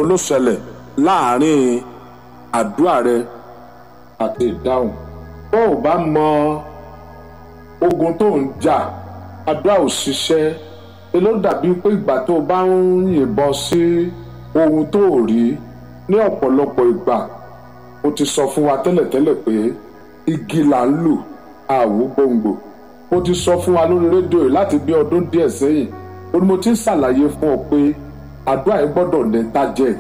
òun ló ṣẹlẹ̀ láàrin àdúrà rẹ àti ìdáhùn. bó o bá mọ ogun tó ń jà, àdúrà ò ṣiṣẹ́. èló dàbí pé ìgbà tó o bá ń yìnbọn sí ohun tó ò rí. ní ọ̀pọ̀lọpọ̀ ìgbà mo ti sọ fún wa tẹ́lẹ̀tẹ́lẹ̀ pé igi là ń lù àwò gbòǹgbò. mo ti sọ fún wa lórí rédíò láti bí ọdún díẹ̀ sẹ́yìn. ó ní mo ti ń ṣàlàyé fún ọ pé àdúrà yìí gbọ́dọ̀ ní target.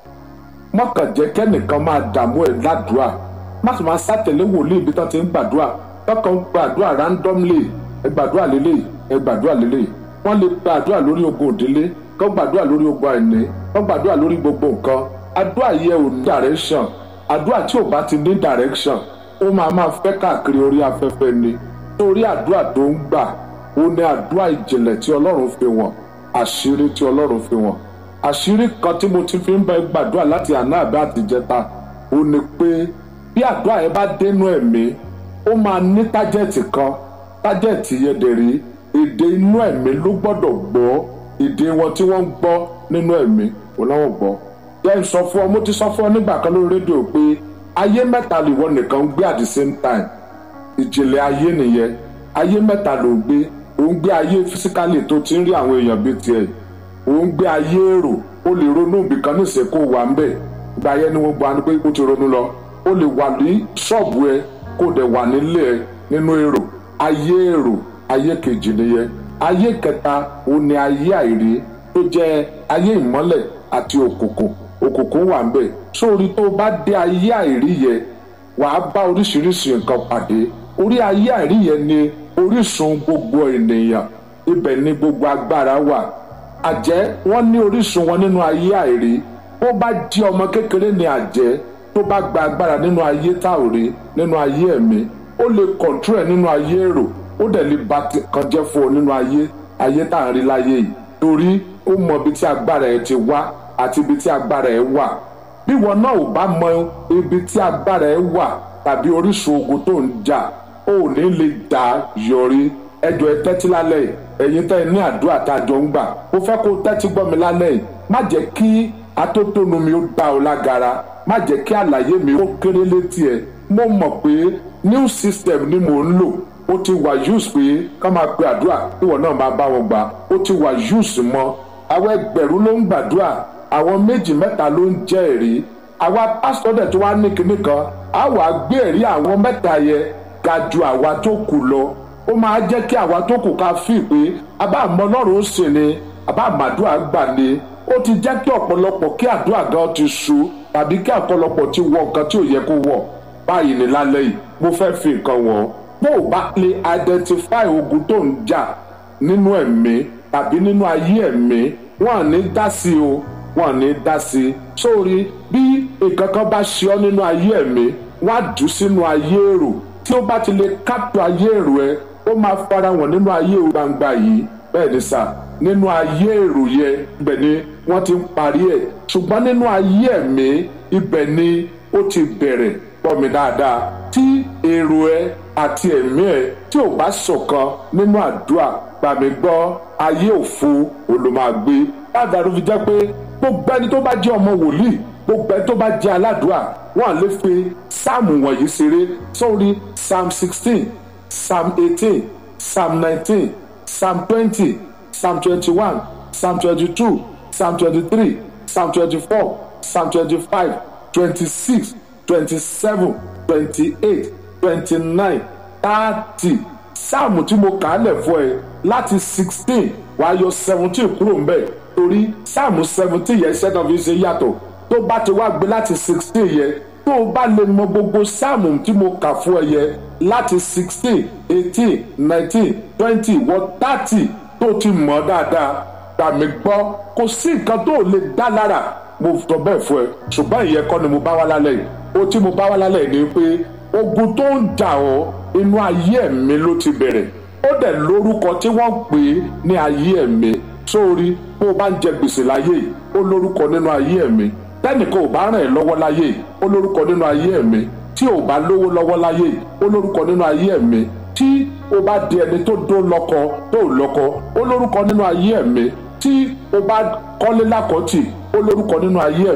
mọ́kàn jẹ́ kẹ́nìkan máa dààmú ẹ̀ ládùúrà. má sì máa sátẹ̀lé wòlíì ibi tán ti ń gbàdúrà. tọkàn ń gbàdúrà randomly, ẹ gbàdúrà lélẹ̀, ẹ gbàdúrà lélẹ̀. wọ́n lè gbàdúrà lórí ogun òdílé, kọ́ gbàdúrà lórí ogun àìní, kọ́ gbàdúrà lórí gbogbo nǹkan. àdúrà yẹ ò ní direction. àdúrà tí ò bá ti ní direction ó máa fẹ́ káàkiri orí afẹ́fẹ́ ni. torí àdúrà tó ń gbà ó ní àdúrà ìjìnlẹ̀ tí Ọlọ́run fi wọ̀n, àṣírí tí Ọlọ́run fi wọ̀n. àṣírí kan tí mo ti fi ń bá gbàdúrà láti àná àbí àtijẹta ó ní pé bí àdúrà yẹn bá dénú ẹ̀mí ó máa ní tájẹ̀tì kan. tájẹ̀tì yẹn dẹ̀ rí èdè inú ẹ̀mí ló gbọ́dọ̀ gbọ́. èdè wọn tí wọ́n ń gbọ́ nínú ẹ̀mí ò láwọn gbọ́. jẹ́ ń sọ fún ọ, mo ti sọ fún ọ nígbà kan lórí rédíò pé ayé mẹ́ta lìwọ nìkan ń gbé at the same time. ìjìnlẹ̀ ayé nìyẹn. ayé mẹ́ta ló ń gbé. ó ń gbé ayé fisikálì tó ti ń rí àwọn èèyàn bíi tiẹ̀. ó ń gbé ayé èrò. ó lè ronú ibìkan níṣẹ́ kó wà ń bẹ̀. ìgbà yẹn ni wọ́n gbọ́ ni pé ó ti ronú lọ. ó lè wà ní ṣọ́ọ̀bù ẹ kó dẹ̀ wà nílé ẹ nínú èrò. ayé èrò, ayé kejì nìyẹn. ayé kẹta ó ní ayé àìrí tó jẹ́ ayé ìmọ́lẹ̀ àti òkùnkùn. òkùnkùn wà ń bẹ̀. sórí tó bá dé ayé àìrí yẹn wàá bá oríṣiríṣi nǹkan pàdé. orí ayé àìrí yẹn ni orísun gbogbo ènìyàn. ibẹ̀ ni gbogbo agbára wà. àjẹ́ wọ́n ní orísun wọn nínú ayé àìrí. bó bá di ọmọ kékeré ni àjẹ́ tó bá gba agbára nínú ayé tá ò rí, nínú ayé ẹ̀mí, ó lè control ẹ̀ nínú ayé èrò. ó dẹ̀ lè bà kan jẹ́ fún ọ nínú ayé tá à ń rí láyé yìí. torí ó mọ ibi tí agbára ẹ̀ ti wá àti ibi tí agbára ẹ̀ wà. bí wọn náà ò bá mọ ibi tí agbára ẹ̀ wà tàbí orísun ogun tó ń jà, ó ní lè dá yọrí. ẹjọ́ ẹ tẹ́tí lálẹ́ yìí, ẹ̀yin tẹ́ ẹ ní àdúrà tá a jọ ń gbà. mo fẹ́ kó tẹ́tí gbọ́ mi lálẹ́ yìí. má jẹ́ kí atótónu mi ó dá ọ lágara. má jẹ́ kí àlàyé mi ó kéré létí ẹ. mo mọ̀ pé new system ni mò ń lò. ó ti wà use pé ká máa pe àdúrà ìwọ náà máa bá wọn gbà. ó ti wà use mọ́. àwọn ẹgbẹ̀rún ló ń gbàdúrà, àwọn méjì mẹ́ta ló ń jẹ́ ẹ̀rí. àwa pásítọ̀ dẹ̀ tó wá ní kinní kan á wàá gbé ẹ̀rí àwọn mẹ́ta yẹn ga ju àwa tó kù lọ. ó máa jẹ́ kí àwa tó kù ká fi pé abá àmọ́ Ọlọ́run ó sè ni, abá àmàdúrà gbà ni. ó ti jẹ́ kí ọ̀pọ̀lọpọ̀ kí àdúrà gan ti sú tàbí kí ọ̀pọ̀lọpọ̀ ti wọ nǹkan tí ò yẹ kó wọ̀. báyìí ni lálẹ́ yìí mo fẹ́ fi nǹkan wọ̀n. bó o bá lè identify ogun tó ń jà nínú ẹ̀mí tàbí nínú ayé ẹ̀mí, wọ́n à ní dá sí o, wọ́n à ní dá sí. sórí bí nǹkan kan bá ṣe ọ́ nínú ayé ẹ̀mí, wọ́n á jù sínú ayé èrò. tí ó bá ti lè kápẹ́ ayé èrò ẹ, ó máa fara wọn nínú ayé gbangba yìí. bẹ́ẹ̀ ni sà, nínú ayé èrò yẹn ibẹ̀ ni wọ́n ti ń parí ẹ̀. ṣùgbọ́n nínú ayé ẹ̀mí ibẹ̀ ni ó ti bẹ̀rẹ̀. gbọ́ mi dáadáa. tí èrò ẹ àti ẹ̀mí ẹ tí ò bá ṣọ̀kan nínú àdúrà, gbà mí gbọ́, ayé òfo olùmọ̀gbé. láàdá ló fi jẹ́ pé gbogbo ẹni tó bá jẹ́ ọmọ wòlíì, gbogbo ẹni tó bá jẹ́ aládùúrà, wọ́n á lè fi sáàmù wọ̀nyí ṣeré. sórí psalm 16, psalm 18, psalm 19, psalm 20, psalm 21, psalm 22, psalm 23, psalm 24, psalm 25, 26, 27, 28, 29, 30. sáàmù tí mo kà á lẹ̀ fún ẹ láti 16 wàá yọ 17 kúrò ńbẹ̀. torí sáàmù 17 yẹn iṣẹ́ náà fi ṣe yàtọ̀. tó bá ti wá gbé láti 16 yẹn, tó o bá lè mọ gbogbo sáàmù tí mo kà fún ẹ yẹn láti 16, 18, 19, 20 wọ 30 tó ti mọ̀ dáadáa, gbà mí gbọ́, kò sí nǹkan tó lè dá lára. mo sọ bẹ́ẹ̀ fún ẹ. ṣùgbọ́n ìyẹn kọ́ ni mo bá wá lálẹ́ yìí. ó tí mo bá wá lálẹ́ yìí ni pé ogun tó ń jà ọ́ inú ayé ẹ̀mí ló ti bẹ̀rẹ̀. ó dẹ̀ lórúkọ tí wọ́n pè é ní ayé ẹ̀mí. sórí bó o bá ń jẹ gbèsè láyé yìí, ó lórúkọ nínú ayé ẹ̀mí. tẹ́nìkan ò bá ràn ẹ́ lọ́wọ́ láyé yìí, ó lórúkọ nínú ayé ẹ̀mí. tí ò bá lówó lọ́wọ́ láyé yìí, ó lórúkọ nínú ayé ẹ̀mí. tí o bá di ẹni tó dó lọ́kọ tó lọ́kọ, ó lórúkọ nínú ayé ẹ̀mí. tí o bá kọ́lé lákọ̀tì, ó lórúkọ nínú ayé ẹ̀mí.